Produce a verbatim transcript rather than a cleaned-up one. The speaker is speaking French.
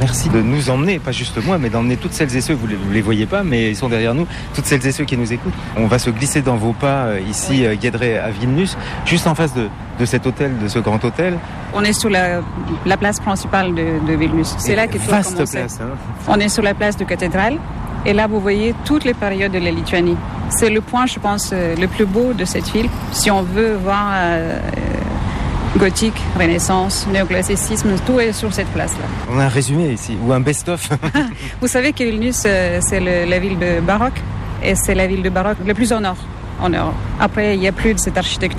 Merci de nous emmener, pas juste moi, mais d'emmener toutes celles et ceux, vous ne les, les voyez pas, mais ils sont derrière nous, toutes celles et ceux qui nous écoutent. On va se glisser dans vos pas euh, ici, oui. euh, Guédré à Vilnius, juste en face de, de cet hôtel, de ce grand hôtel. On est sur la, la place principale de, de Vilnius. C'est et là que tout a commencé. Place, hein. On est sur la place de Cathédrale. Et là, vous voyez toutes les périodes de la Lituanie. C'est le point, je pense, le plus beau de cette ville. Si on veut voir euh, gothique, renaissance, néoclassicisme, tout est sur cette place-là. On a un résumé ici, ou un best-of. Vous savez que Vilnius, c'est le, la ville de baroque, et c'est la ville de baroque le plus au nord, en Europe. Après, il n'y a plus de cette architecture.